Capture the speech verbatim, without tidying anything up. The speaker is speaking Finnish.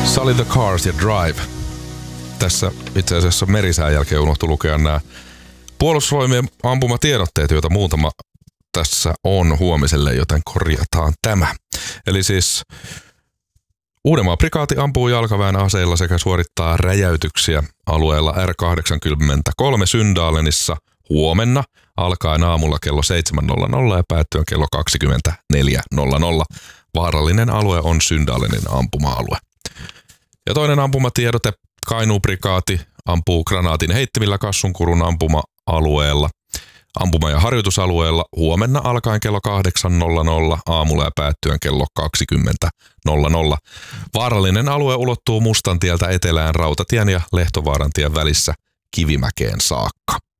Sally the Cars ja Drive. Tässä itse asiassa merisään jälkeen unohtui lukea nämä Puolustusvoimien ampumatiedotteet, joita muutama tässä on huomiselle, joten korjataan tämä. Eli siis Uudenmaan prikaati ampuu jalkaväen aseilla sekä suorittaa räjäytyksiä alueella R kahdeksankymmentäkolme Syndalenissa huomenna alkaen aamulla kello seitsemän nolla nolla ja päättyen kello kaksikymmentäneljä nolla nolla. Vaarallinen alue on Syndalenin ampuma-alue. Ja toinen ampumatiedote, Kainuun prikaati ampuu granaatin heittimillä Kassunkurun ampuma-alueella, ampuma- ja harjoitusalueella huomenna alkaen kello kahdeksan nolla nolla aamulla ja päättyen kello kaksikymmentä nolla nolla. Vaarallinen alue ulottuu Mustantieltä etelään Rautatien ja Lehtovaarantien välissä Kivimäkeen saakka.